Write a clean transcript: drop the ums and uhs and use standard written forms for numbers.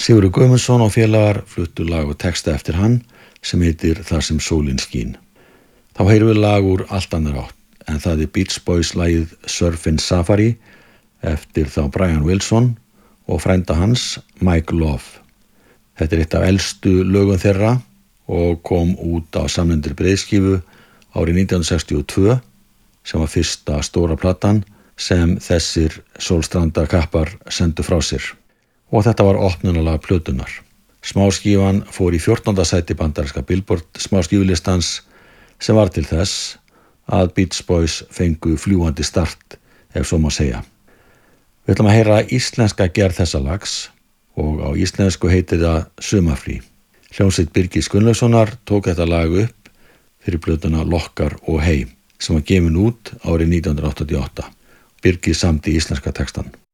Sigurður Guðmundsson og félagar fluttu lag og texta eftir hann sem heitir Þar sem sólin skín. Þá heyrum við lag úr allt annar átt, en það Beach Boys lagið Surfin' Safari eftir þá Brian Wilson og frænda hans Mike Love. Þetta eitt af elstu lögum þeirra og kom út á samnefndri breiðskífu árið 1962 sem var fyrsta stóra platan sem þessir sólstrandakappar sendu frá sér. Og þetta var opnunalag plötunar. Smáskífan fór í 14. sæti bandaríska Billboard smáskífulistans sem var til þess að Beach Boys fengu fljúgandi start, ef svo má segja. Við ætlum að heyra íslenska gerð þessa lags og á íslensku heitir það Sumarfrí. Hljómsveit Birgis Gunnlaugssonar tók þetta lag upp fyrir plötuna Lokkar og Hey sem var gefin út árið 1988. Birgis samdi íslenska textan.